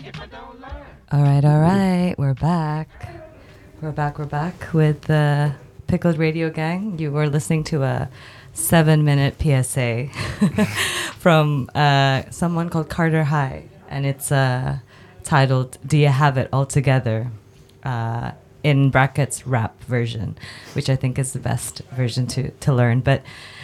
All right. We're back. We're back with the Pickled Radio Gang. You were listening to a 7-minute PSA from someone called Carter High, and it's titled "Do You Have It All Together?" In brackets rap version, which I think is the best version to learn. But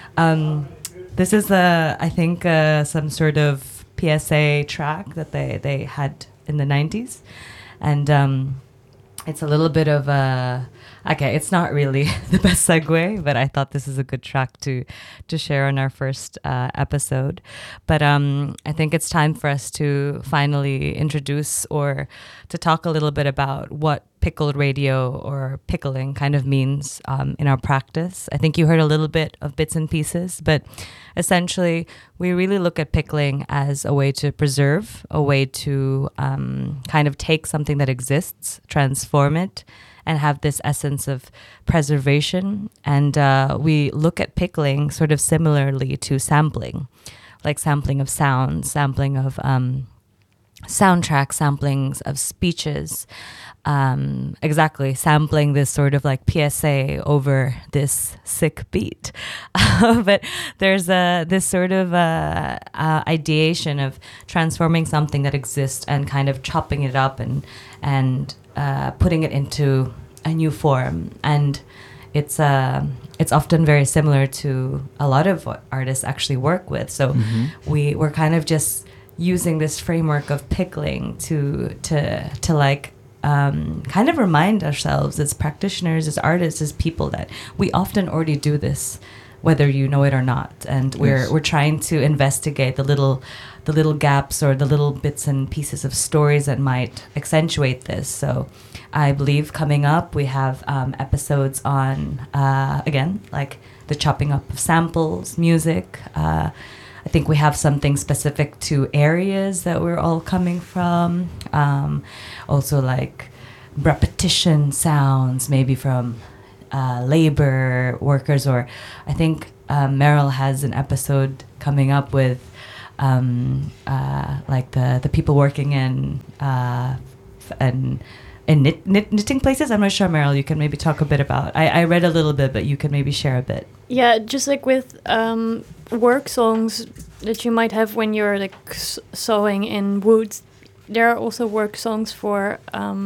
this is I think some sort of PSA track that they had in the 90s, and it's a little bit of a it's not really the best segue, but I thought this is a good track to share on our first episode. But I think it's time for us to finally introduce or to talk a little bit about what pickled radio or pickling kind of means in our practice. I think you heard a little bit of bits and pieces, but essentially we really look at pickling as a way to preserve, a way to kind of take something that exists, transform it, and have this essence of preservation. And we look at pickling sort of similarly to sampling, like sampling of sounds, sampling of soundtracks, samplings of speeches, exactly, sampling this sort of like PSA over this sick beat. But there's this sort of ideation of transforming something that exists and kind of chopping it up and putting it into a new form. And it's often very similar to a lot of what artists actually work with. So we're kind of just using this framework of pickling to like kind of remind ourselves as practitioners, as artists, as people that we often already do this, whether you know it or not. And we're trying to investigate the little gaps or the little bits and pieces of stories that might accentuate this. So I believe coming up we have episodes on again, like the chopping up of samples, music. I think we have something specific to areas that we're all coming from. Also like repetition sounds, maybe from labor workers, or I think Meryl has an episode coming up with like the people working in knitting places. I'm not sure, Meryl, you can maybe talk a bit about. I read a little bit, but you can maybe share a bit. Yeah, just like with work songs that you might have when you're like sewing in wood, there are also work songs for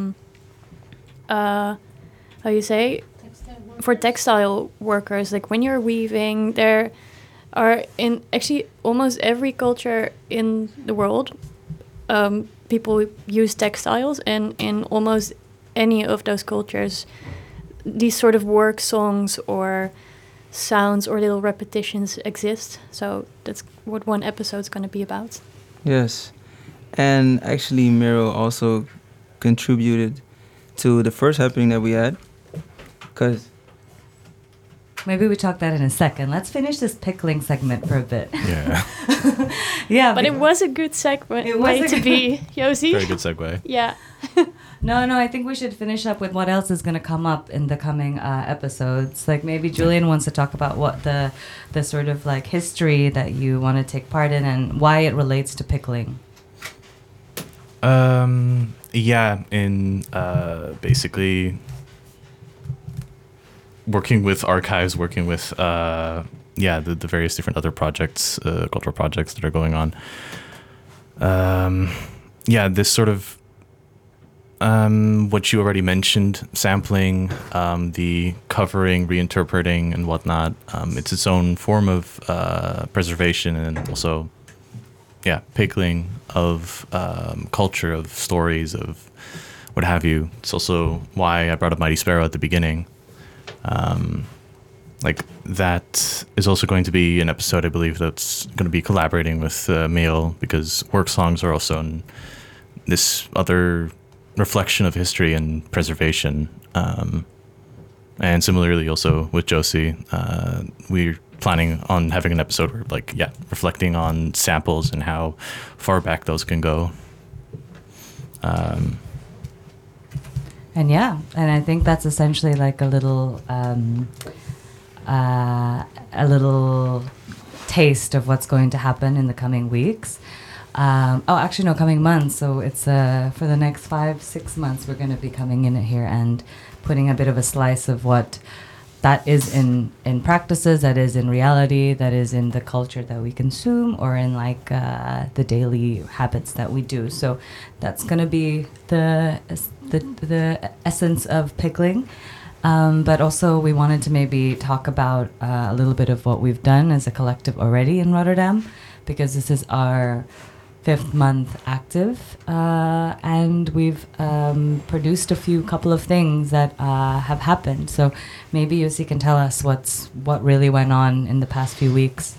how you say, for textile workers. Like when you're weaving, there are in actually almost every culture in the world, people use textiles, and in almost any of those cultures, these sort of work songs or sounds or little repetitions exist. So that's what one episode's going to be about. Yes. And actually Miro also contributed to the first happening that we had, because maybe we talk that in a second. Let's finish this pickling segment for a bit. Yeah. Yeah. But it was a good segue way to be, Josie. Very good segue. Yeah. No, I think we should finish up with what else is going to come up in the coming episodes. Like maybe Julian wants to talk about what the sort of like history that you want to take part in and why it relates to pickling. Yeah, in basically working with archives, working with the various different other projects, cultural projects that are going on. This sort of what you already mentioned, sampling, the covering, reinterpreting, and whatnot. It's its own form of preservation, and also, pickling of culture, of stories, of what have you. It's also why I brought up Mighty Sparrow at the beginning. Like that is also going to be an episode, I believe, that's going to be collaborating with Mail, because work songs are also this other reflection of history and preservation. And similarly also with Josie, we're planning on having an episode where reflecting on samples and how far back those can go. And I think that's essentially like a little taste of what's going to happen in the coming weeks. Actually, no, coming months. So it's for the next 5-6 months, we're going to be coming in here and putting a bit of a slice of what that is in practices, that is in reality, that is in the culture that we consume, or in like the daily habits that we do. So that's going to be the essence of pickling. But also we wanted to maybe talk about a little bit of what we've done as a collective already in Rotterdam, because this is our 5th month active, and we've produced a couple of things that have happened. So maybe Jussi can tell us what really went on in the past few weeks.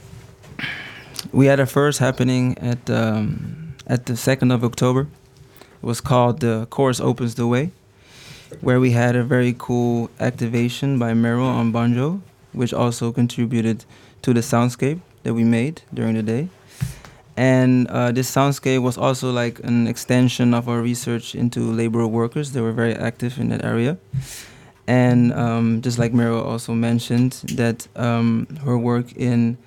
We had a first happening at the 2nd of October. It was called The Chorus Opens the Way, where we had a very cool activation by Meryl on banjo, which also contributed to the soundscape that we made during the day. And this soundscape was also like an extension of our research into labor workers. They were very active in that area. And just like Meryl also mentioned, that her work in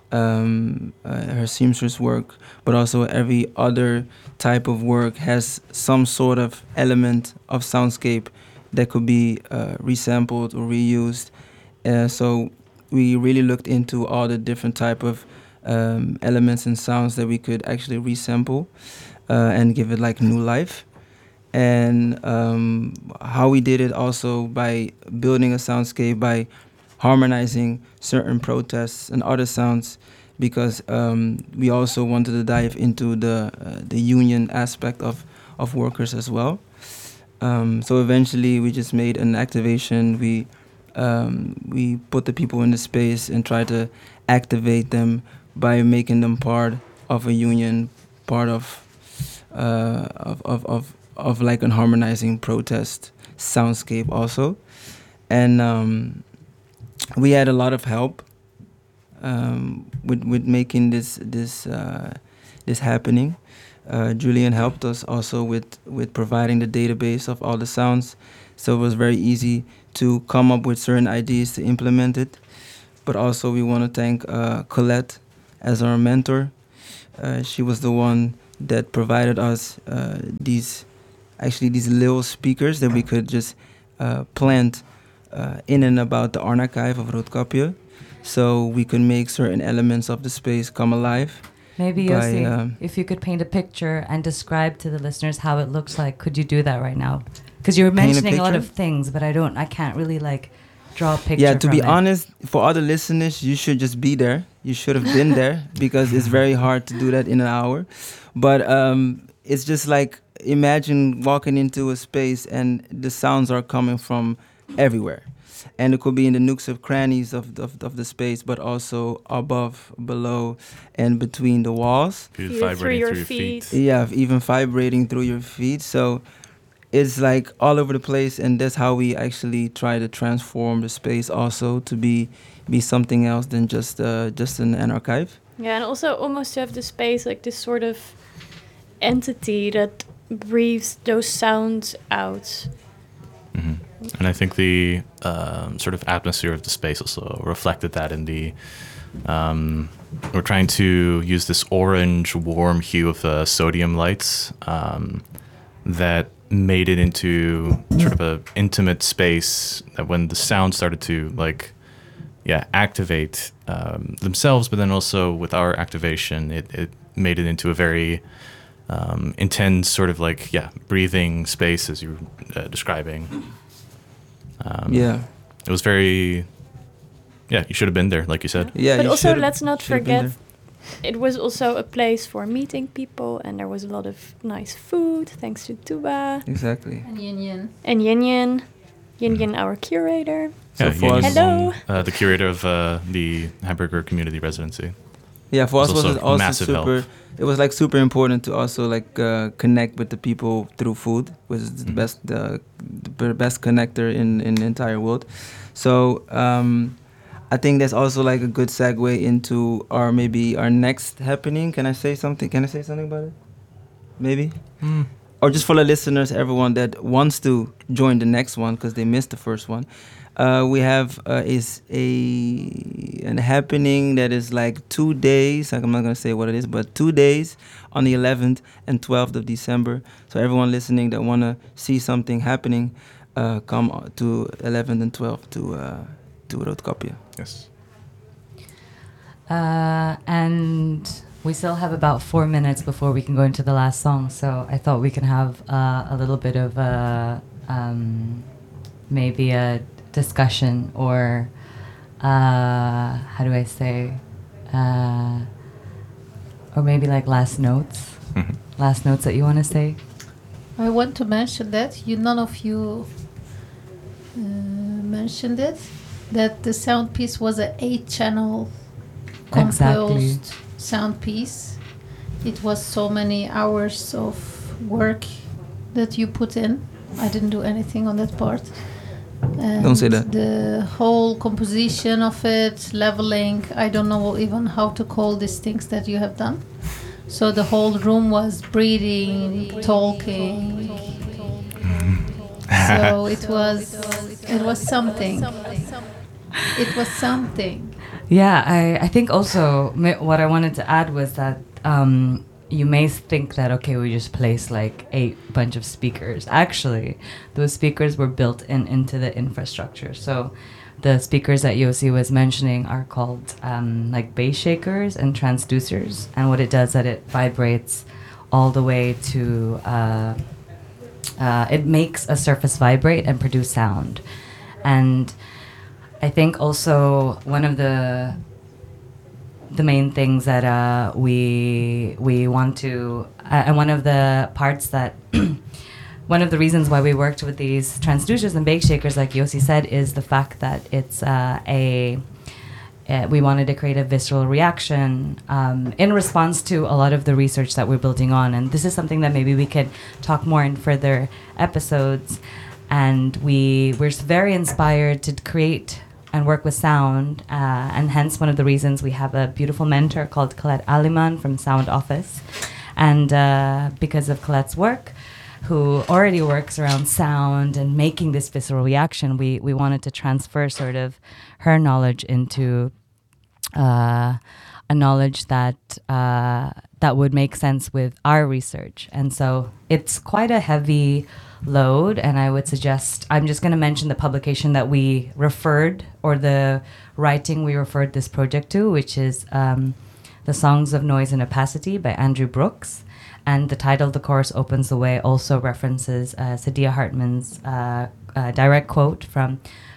her seamstress work, but also every other type of work has some sort of element of soundscape that could be resampled or reused. So we really looked into all the different type of elements and sounds that we could actually resample and give it like new life. And how we did it also by building a soundscape, by harmonizing certain protests and other sounds, because we also wanted to dive into the union aspect of workers as well. So eventually we just made an activation. We put the people in the space and tried to activate them by making them part of a union, part of like an harmonizing protest soundscape also. And we had a lot of help with making this happening. Julian helped us also with providing the database of all the sounds, so it was very easy to come up with certain ideas to implement it. But also we want to thank Colette as our mentor. She was the one that provided us these little speakers that we could just plant in and about the Archive of Roodkapje, so we could make certain elements of the space come alive. Maybe Jussi, if you could paint a picture and describe to the listeners how it looks like, could you do that right now? Because you were mentioning a lot of things, but I can't really like draw a picture. Yeah, to be honest, for other listeners, you should just be there. You should have been there, because it's very hard to do that in an hour. But it's just like, imagine walking into a space and the sounds are coming from everywhere. And it could be in the nooks of crannies of the space, but also above, below, and between the walls. Vibrating through your feet. Yeah, even vibrating through your feet. So it's like all over the place, and that's how we actually try to transform the space also to be something else than just an archive. Yeah, and also almost to have the space like this sort of entity that breathes those sounds out. Mm-hmm. And I think the sort of atmosphere of the space also reflected that in the... we're trying to use this orange, warm hue of sodium lights that made it into sort of an intimate space that when the sound started to activate themselves, but then also with our activation, it made it into a very intense sort of breathing space, as you were describing. It was very... Yeah, you should have been there, like you said. Yeah, but also let's not forget, it was also a place for meeting people, and there was a lot of nice food, thanks to Tuba. Exactly. And Yin. And Yin. Yin, our curator. Yeah, so for us, hello. The curator of the Hamburger Community Residency. Yeah, for us was also massive super. help. It was super important to also connect with the people through food, which is the best connector in the entire world. So I think that's also a good segue into our next happening. Can I say something about it? Maybe. or just for the listeners, everyone that wants to join the next one because they missed the first one. We have is an happening that is like 2 days. Like I'm not gonna say what it is, but 2 days on the 11th and 12th of December. So everyone listening that wanna see something happening, come to 11th and 12th to Roodkapje. Yes. And we still have about 4 minutes before we can go into the last song. So I thought we can have a little bit of maybe a discussion or how do I say or maybe like last notes that you want to say. I want to mention that none of you mentioned it, that the sound piece was an 8-channel composed sound piece. It was so many hours of work that you put in. I didn't do anything on that part. And don't say that. The whole composition of it, leveling, I don't know even how to call these things that you have done. So the whole room was breathing, talking. So it was something. It was something. Yeah, I think also what I wanted to add was that you may think that, okay, we just placed like 8 bunch of speakers. Actually, those speakers were built into the infrastructure. So the speakers that Yossi was mentioning are called like bass shakers and transducers. And what it does is that it vibrates all the way to, it makes a surface vibrate and produce sound. And I think also one of the main things that we want to, and one of the parts that, one of the reasons why we worked with these transducers and bass shakers, like Yossi said, is the fact that it's we wanted to create a visceral reaction in response to a lot of the research that we're building on. And this is something that maybe we could talk more in further episodes. And we're very inspired to create and work with sound, and hence one of the reasons we have a beautiful mentor called Colette Aliman from Sound Office. And because of Colette's work, who already works around sound and making this visceral reaction, we wanted to transfer sort of her knowledge into a knowledge that that would make sense with our research. And so it's quite a heavy load, and I would suggest, I'm just going to mention the publication that we referred, or the writing we referred this project to, which is The Songs of Noise and Opacity by Andrew Brooks. And the title, The Chorus Opens the Way, also references Sadia Hartman's direct quote from